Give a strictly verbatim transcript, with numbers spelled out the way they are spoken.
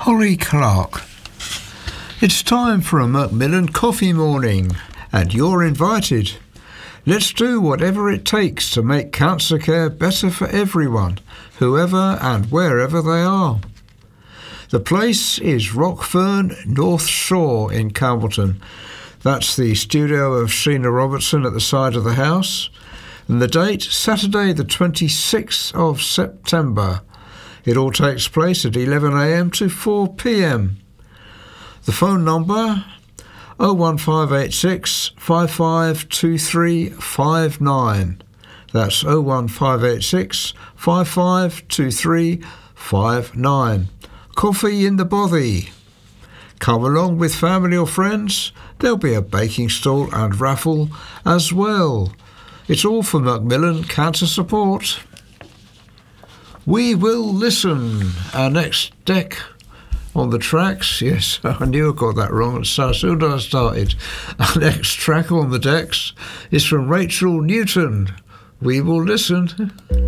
Holly Clark. It's time for a Macmillan coffee morning, and you're invited. Let's do whatever it takes to make cancer care better for everyone, whoever and wherever they are. The place is Rockfern North Shore in Campbellton. That's the studio of Sheena Robertson at the side of the house. And the date, Saturday the twenty-sixth of September. It all takes place at eleven a m to four p m. The phone number, oh one five eight six, five five two three five nine. That's oh one five eight six, five five two three five nine. Coffee in the bothy. Come along with family or friends. There'll be a baking stall and raffle as well. It's all for Macmillan Cancer Support. We will listen. Our next deck on the tracks. Yes, I knew I got that wrong as soon as I started. Our next track on the decks is from Rachel Newton. We will listen.